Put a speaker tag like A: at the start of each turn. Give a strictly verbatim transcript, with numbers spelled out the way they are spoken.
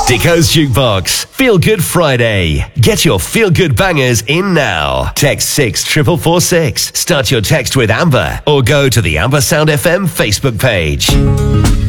A: Deco's Jukebox. Feel Good Friday. Get your feel good bangers in now. Text six triple four six. Start your text with Amber or go to the Amber Sound F M Facebook page.